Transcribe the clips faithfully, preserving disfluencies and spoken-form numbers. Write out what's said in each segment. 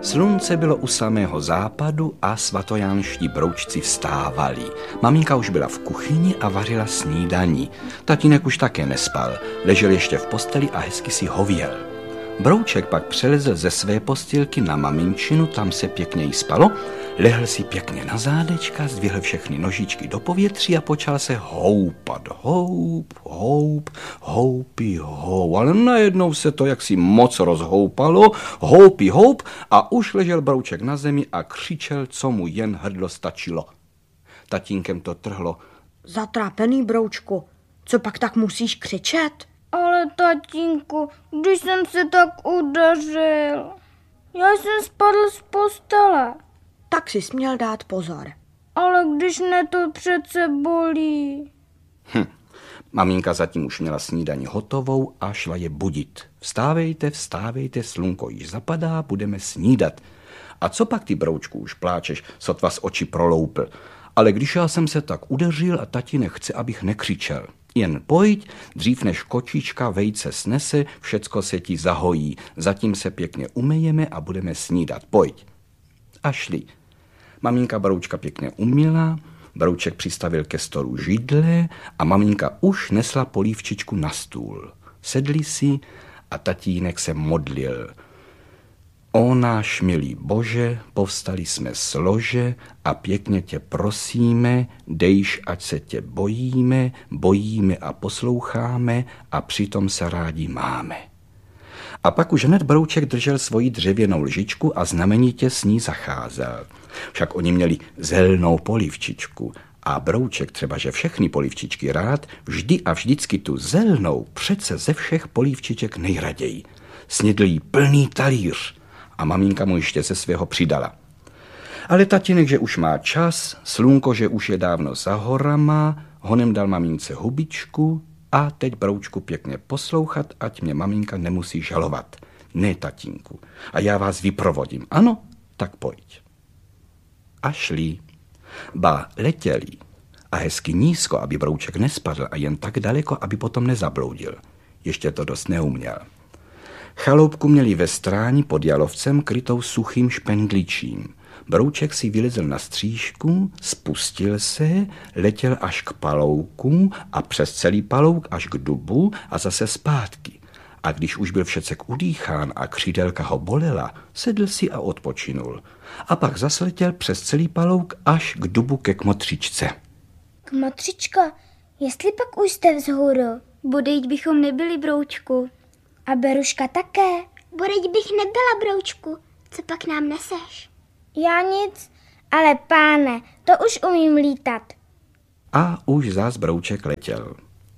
Slunce bylo u samého západu a svatojánští broučci vstávali. Maminka už byla v kuchyni a vařila snídaní. Tatínek už také nespal, ležel ještě v posteli a hezky si hověl. Brouček pak přelezl ze své postýlky na maminčinu, tam se pěkně jí spalo, lehl si pěkně na zádečka, zdvihl všechny nožičky do povětří a počal se houpat. Houp, houp, houpí, houp. Ale najednou se to jaksi moc rozhoupalo, houpí, houp a už ležel Brouček na zemi a křičel, co mu jen hrdlo stačilo. Tatínkem to trhlo. Zatrápený, Broučku, co pak tak musíš křičet? Ale tatínku, když jsem se tak udařil, já jsem spadl z postele. Tak si směl dát pozor. Ale když ne, to přece bolí. Hm. Maminka zatím už měla snídaní hotovou a šla je budit. Vstávejte, vstávejte, slunko již zapadá, budeme snídat. A co pak ty, Broučku, už pláčeš, sotva z očí proloupl. Ale když já jsem se tak udeřil a tatínek chce, abych nekřičel. Jen pojď, dřív než kočička vejce snese, všecko se ti zahojí. Zatím se pěkně umyjeme a budeme snídat. Pojď. A šli. Maminka Broučka pěkně uměla, Brouček přistavil ke stolu židle a maminka už nesla polívčičku na stůl. Sedli si a tatínek se modlil. O náš milý Bože, povstali jsme z lože a pěkně tě prosíme, dejš, ať se tě bojíme, bojíme a posloucháme a přitom se rádi máme. A pak už hned Brouček držel svoji dřevěnou lžičku a znamenitě s ní zacházel. Však oni měli zelenou polívčičku a Brouček, třeba že všechny polívčičky rád, vždy a vždycky tu zelenou přece ze všech polívčiček nejraději. Snědl jí plný talíř a maminka mu ještě ze svého přidala. Ale tatínek, že už má čas, slunko, že už je dávno za horama, honem dal mamince hubičku a teď, Broučku, pěkně poslouchat, ať mě maminka nemusí žalovat. Ne, tatínku, a já vás vyprovodím. Ano, tak pojď. A šli. Ba letěli. A hezky nízko, aby Brouček nespadl a jen tak daleko, aby potom nezabloudil. Ještě to dost neuměl. Chaloupku měli ve stráni pod jalovcem krytou suchým špendličím. Brouček si vylezl na stříšku, spustil se, letěl až k palouku a přes celý palouk až k dubu a zase zpátky. A když už byl všecek udýchán a křídelka ho bolela, sedl si a odpočinul. A pak zase letěl přes celý palouk až k dubu ke kmotřičce. Kmotřičko, jestli pak už jste vzhůru, bodejť bychom nebyli, Broučku. A Beruška také. Bodejť bych nebyla, Broučku, co pak nám neseš? Já nic, ale páne, to už umím lítat. A už zás Brouček letěl.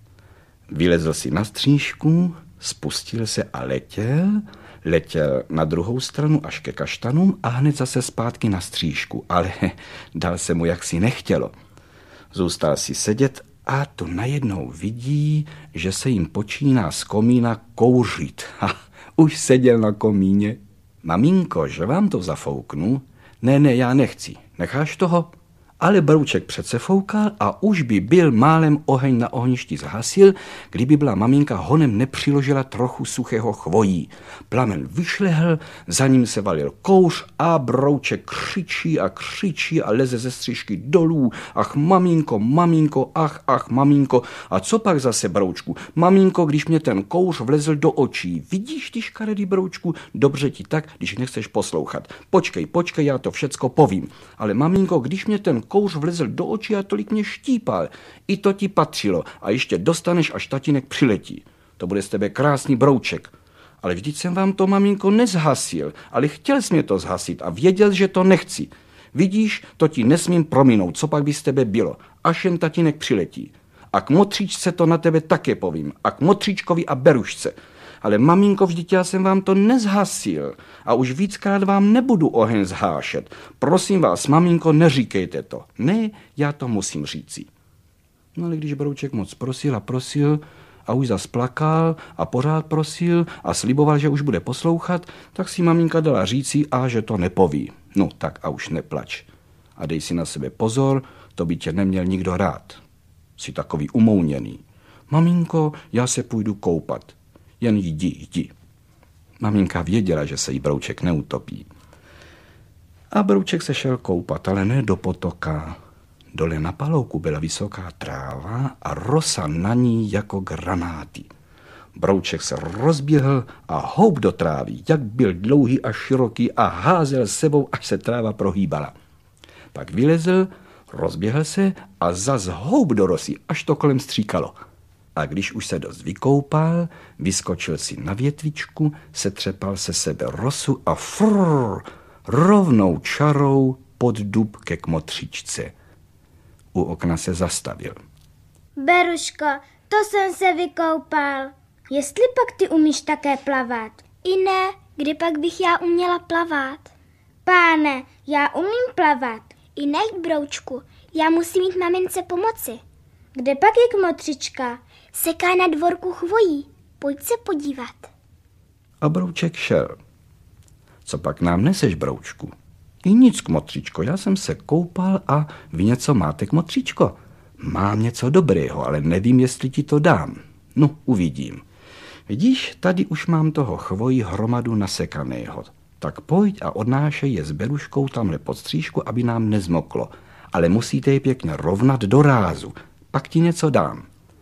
Vylezl si na stříšku, spustil se a letěl, letěl na druhou stranu až ke kaštanům a hned zase zpátky na stříšku, ale dal se mu jaksi nechtělo. Zůstal si sedět a tu najednou vidí, že se jim počíná z komína kouřit. Ha, už seděl na komíně. Maminko, že vám to zafouknu? Ne, ne, já nechci. Necháš toho? Ale Brouček přece foukal a už by byl málem oheň na ohništi zhasil, kdyby byla maminka honem nepřiložila trochu suchého chvojí. Plamen vyšlehl, za ním se valil kouř a Brouček křičí a křičí a leze ze stříšky dolů. Ach, maminko, maminko, ach, ach, maminko. A co pak zase, Broučku? Maminko, když mě ten kouř vlezl do očí. Vidíš ty škaredý, Broučku? Dobře ti tak, když nechceš poslouchat. Počkej, počkej, já to všecko povím. Ale maminko, když mě ten kouř vlezl do očí a tolik mě štípal. I to ti patřilo a ještě dostaneš, až tatínek přiletí. To bude z tebe krásný, Brouček. Ale vždyť jsem vám to, maminko, nezhasil, ale chtěl jsi mě to zhasit a věděl, že to nechci. Vidíš, to ti nesmím prominout, co pak by z tebe bylo, až jen tatínek přiletí. A k motříčce to na tebe také povím, a k motříčkovi a Berušce. Ale maminko, vždyť já jsem vám to nezhasil a už víckrát vám nebudu oheň zhášet. Prosím vás, maminko, neříkejte to. Ne, já to musím říci. No ale když Brouček moc prosil a prosil a už zas plakal a pořád prosil a sliboval, že už bude poslouchat, tak si maminka dala říci a že to nepoví. No tak a už neplač. A dej si na sebe pozor, to by tě neměl nikdo rád. Jsi takový umouněný. Maminko, já se půjdu koupat. Jen jdi, jdi. Maminka věděla, že se jí Brouček neutopí. A Brouček se šel koupat, ale ne do potoka. Dole na palouku byla vysoká tráva a rosa na ní jako granáty. Brouček se rozběhl a houp do trávy, jak byl dlouhý a široký, a házel sebou, až se tráva prohýbala. Pak vylezl, rozběhl se a zas houp do rosy, až to kolem stříkalo. A když už se dost vykoupal, vyskočil si na větvičku, setřepal se sebe rosu a frrr, rovnou čarou pod dub ke kmotřičce. U okna se zastavil. Beruško, to jsem se vykoupal. Jestli pak ty umíš také plavat? I ne, kdy pak bych já uměla plavat? Páne, já umím plavat. I ne, Broučku, já musím jít mamince pomoci. Kde pak je kmotřička? Seká na dvorku chvojí. Pojď se podívat. A Brouček šel. Co pak nám neseš, Broučku? I nic, kmotřičko, já jsem se koupal a vy něco máte, kmotřičko? Mám něco dobrého, ale nevím, jestli ti to dám. No, uvidím. Vidíš, tady už mám toho chvojí hromadu nasekaného. Tak pojď a odnášej je s Beruškou tamhle pod střížku, aby nám nezmoklo. Ale musíte je pěkně rovnat do rázu. Pak ti něco dám.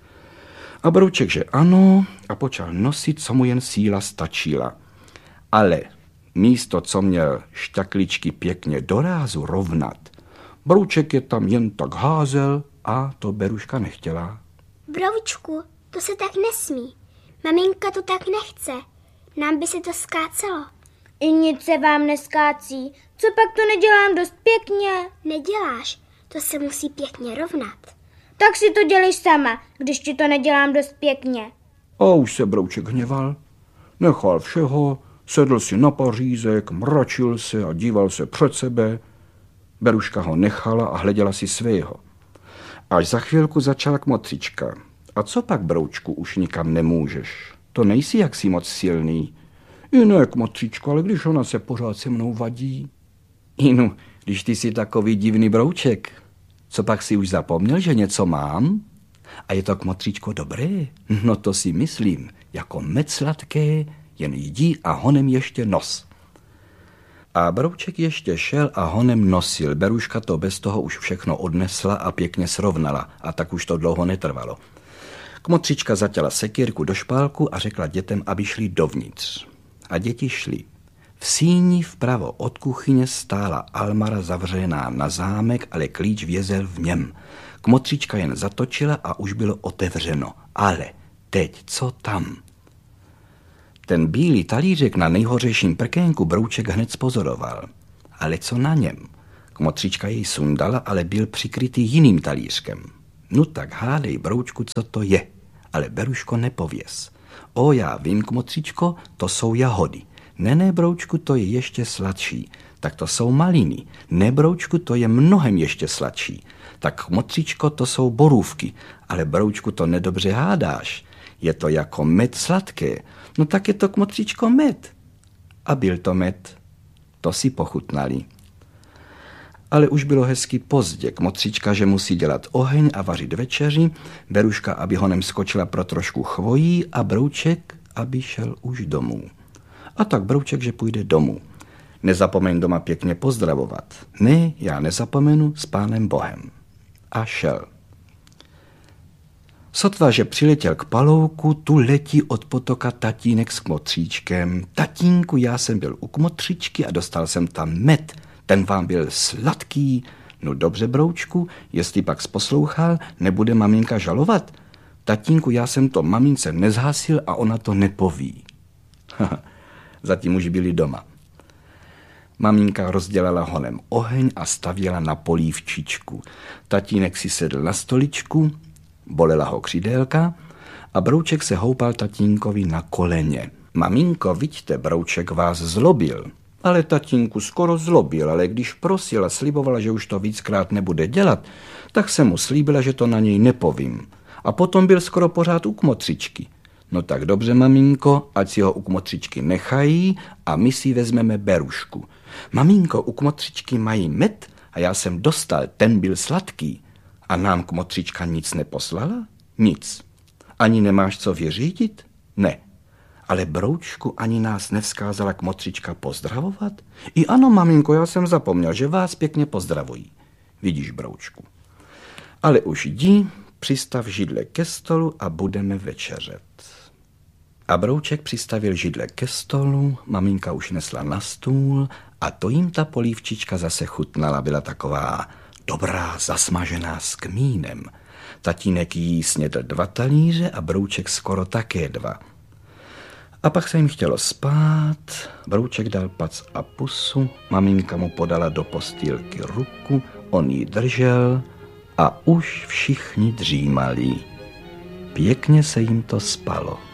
A Brouček, že ano, a počal nosit, co mu jen síla stačila. Ale místo, co měl šťakličky pěkně do rázu rovnat, Brouček je tam jen tak házel a to Beruška nechtěla. Broučku, to se tak nesmí. Maminka to tak nechce. Nám by se to skácelo. I nic se vám neskácí. Co pak to nedělám dost pěkně? Neděláš, to se musí pěkně rovnat. Tak si to dělej sama, když ti to nedělám dost pěkně. A už se Brouček hněval. Nechal všeho, sedl si na pařízek, mračil se a díval se před sebe. Beruška ho nechala a hleděla si svého. Až za chvilku začala kmotřička. A co pak, Broučku, už nikam nemůžeš? To nejsi jaksi moc silný. I ne, kmotřičko, ale když ona se pořád se mnou vadí. Inu, když ty jsi takový divný, Brouček, co pak si už zapomněl, že něco mám? A je to, kmotřičko, dobré? No to si myslím, jako med sladké, jen jdi a honem ještě nos. A Brouček ještě šel a honem nosil. Beruška to bez toho už všechno odnesla a pěkně srovnala, a tak už to dlouho netrvalo. Kmotřička zatěla sekírku do špálku a řekla dětem, aby šli dovnitř. A děti šli. V síni vpravo od kuchyně stála almara zavřená na zámek, ale klíč vězel v něm. Kmotřička jen zatočila a už bylo otevřeno. Ale teď co tam? Ten bílý talířek na nejhořejším prkénku Brouček hned spozoroval. Ale co na něm? Kmotřička jej sundala, ale byl přikrytý jiným talířkem. No tak hádej, Broučku, co to je. Ale Beruško, nepověz. O, já vím, kmotřičko, to jsou jahody. Ne, ne, Broučku, to je ještě sladší. Tak to jsou maliny. Ne, Broučku, to je mnohem ještě sladší. Tak, kmotřičko, to jsou borůvky. Ale, Broučku, to nedobře hádáš. Je to jako med sladké. No tak je to, kmotřičko, med. A byl to med. To si pochutnali. Ale už bylo hezky pozdě. Kmotřička, že musí dělat oheň a vařit večeři, Beruška, aby honem skočila pro trošku chvojí, a Brouček, aby šel už domů. A tak Brouček, že půjde domů. Nezapomeň doma pěkně pozdravovat. Ne, já nezapomenu, s Pánem Bohem. A šel. Sotva, že přiletěl k palouku, tu letí od potoka tatínek s kmotříčkem. Tatínku, já jsem byl u kmotříčky a dostal jsem tam med. Ten vám byl sladký. No dobře, Broučku, jestli pak sposlouchal, nebude maminka žalovat? Tatínku, já jsem to mamince nezhasil a ona to nepoví. Zatím už byli doma. Maminka rozdělala honem oheň a stavěla na polívčičku. Tatínek si sedl na stoličku, bolela ho křidélka a Brouček se houpal tatínkovi na koleně. Maminko, vidíte, Brouček vás zlobil. Ale tatínku skoro zlobil, ale když prosil a slibovala, že už to víckrát nebude dělat, tak se mu slíbila, že to na něj nepovím. A potom byl skoro pořád u kmotřičky. No tak dobře, maminko, ať si ho u kmotřičky nechají a my si vezmeme Berušku. Maminko, u kmotřičky mají med a já jsem dostal, ten byl sladký. A nám kmotřička nic neposlala? Nic. Ani nemáš co vyřídit? Ne. Ale Broučku ani nás nevzkázala kmotřička pozdravovat? I ano, maminko, já jsem zapomněl, že vás pěkně pozdravují. Vidíš, Broučku. Ale už jdi, přistav židle ke stolu a budeme večeřet. A Brouček přistavil židle ke stolu, maminka už nesla na stůl a to jim ta polívčička zase chutnala, byla taková dobrá, zasmažená s kmínem. Tatínek jí snědl dva talíře a Brouček skoro také dva. A pak se jim chtělo spát, Brouček dal pac a pusu, maminka mu podala do postýlky ruku, on ji držel a už všichni dřímali. Pěkně se jim to spalo.